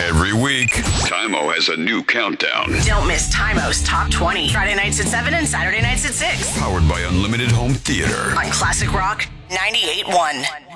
Every week, Tymo has a new countdown. Don't miss Tymo's Top 20. Friday nights at 7 and Saturday nights at 6. Powered by Unlimited Home Theater. On Classic Rock 98.1.